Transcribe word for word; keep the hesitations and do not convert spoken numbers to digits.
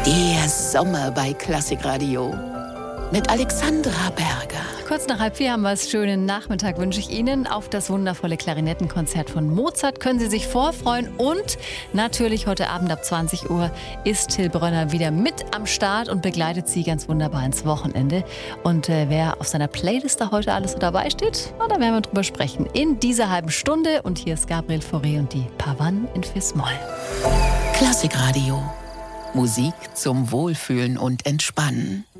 Der Sommer bei Klassikradio mit Alexandra Berger. Kurz nach halb vier haben wir es. Schönen Nachmittag wünsche ich Ihnen. Auf das wundervolle Klarinettenkonzert von Mozart können Sie sich vorfreuen. Und natürlich heute Abend ab zwanzig Uhr ist Till Brönner wieder mit am Start und begleitet Sie ganz wunderbar ins Wochenende. Und äh, wer auf seiner Playlist da heute alles so dabei steht, na, da werden wir drüber sprechen. In dieser halben Stunde. Und hier ist Gabriel Fauré und die Pavane in Fis-Moll. Klassikradio. Musik zum Wohlfühlen und Entspannen.